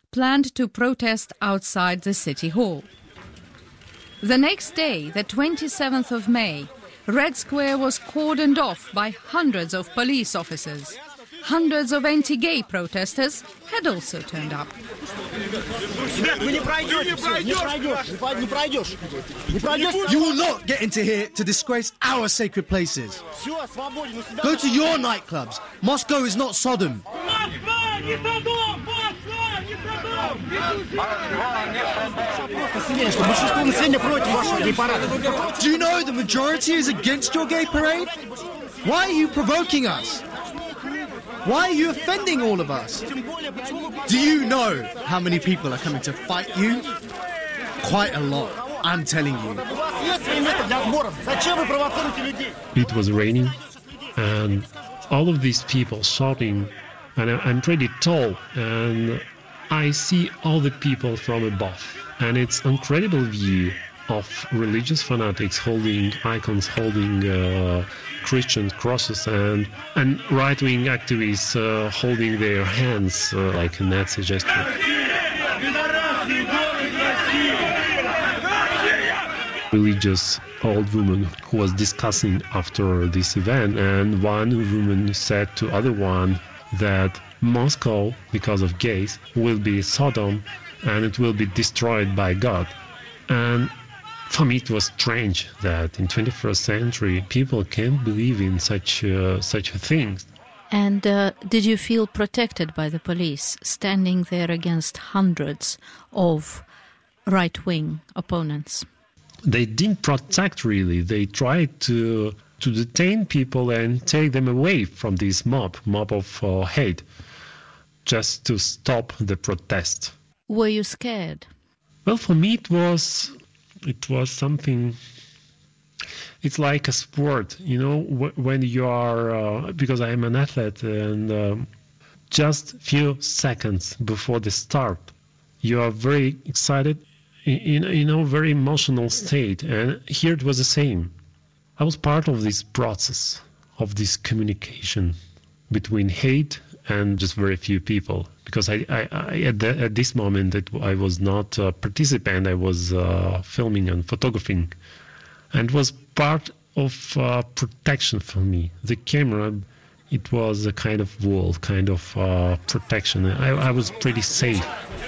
planned to protest outside the City Hall. The next day, the 27th of May, Red Square was cordoned off by hundreds of police officers. Hundreds of anti-gay protesters had also turned up. You will not get into here to disgrace our sacred places. Go to your nightclubs. Moscow is not Sodom. Do you know the majority is against your gay parade? Why are you provoking us? Why are you offending all of us? Do you know how many people are coming to fight you? Quite a lot, I'm telling you. It was raining, and all of these people shouting, and I'm pretty tall, and I see all the people from above, and it's an incredible view of religious fanatics holding icons, holding Christian crosses, and right-wing activists holding their hands like a Nazi gesture. Religious old woman who was discussing after this event, and one woman said to other one that Moscow, because of gays, will be Sodom and it will be destroyed by God. And for me, it was strange that in 21st century people can't believe in such a thing. And did you feel protected by the police standing there against hundreds of right-wing opponents? They didn't protect really. They tried to detain people and take them away from this mob of hate, just to stop the protest. Were you scared? Well, for me it was something. It's like a sport, when you are, because I am an athlete, and just few seconds before the start, you are very excited, in a very emotional state, and here it was the same. I was part of this process, of this communication between hate and just very few people, because I at this moment I was not a participant, I was filming and photographing, and it was part of protection for me. The camera, it was a kind of wall, kind of protection. I was pretty safe.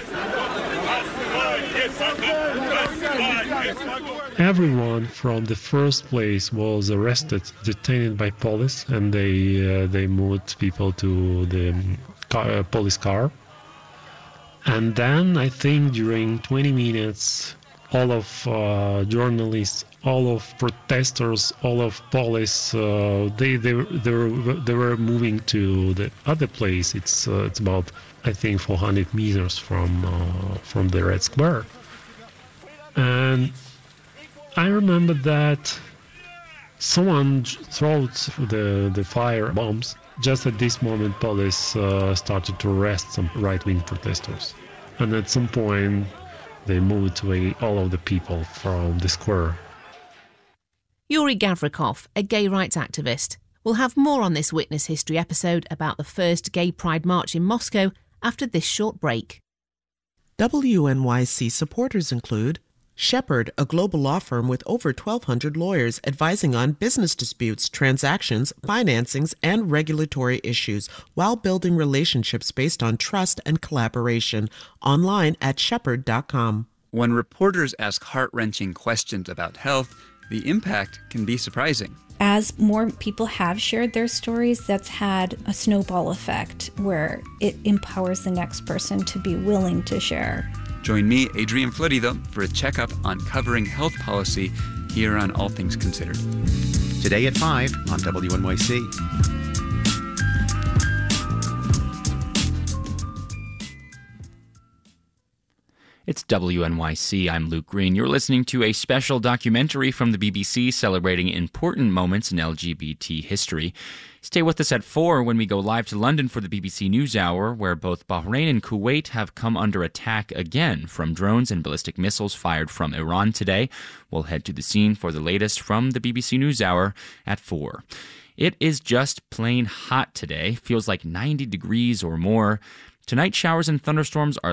Everyone from the first place was arrested, detained by police, and they moved people to the police car. And then I think during 20 minutes, all of journalists, all of protesters, all of police, they were moving to the other place. It's about, I think, 400 meters from the Red Square. And I remember that someone threw the fire bombs. Just at this moment, police started to arrest some right-wing protesters. And at some point, they moved away all of the people from the square. Yuri Gavrikov, a gay rights activist. We'll have more on this Witness History episode about the first Gay Pride March in Moscow after this short break. WNYC supporters include Shepherd, a global law firm with over 1,200 lawyers advising on business disputes, transactions, financings, and regulatory issues while building relationships based on trust and collaboration. Online at shepherd.com. When reporters ask heart-wrenching questions about health, the impact can be surprising. As more people have shared their stories, that's had a snowball effect where it empowers the next person to be willing to share. Join me, Adrian Florido, for a checkup on covering health policy here on All Things Considered. Today at 5 on WNYC. It's WNYC. I'm Luke Green. You're listening to a special documentary from the BBC celebrating important moments in LGBT history. Stay with us at 4 when we go live to London for the BBC NewsHour, where both Bahrain and Kuwait have come under attack again from drones and ballistic missiles fired from Iran today. We'll head to the scene for the latest from the BBC NewsHour at 4. It is just plain hot today. Feels like 90 degrees or more. Tonight, showers and thunderstorms are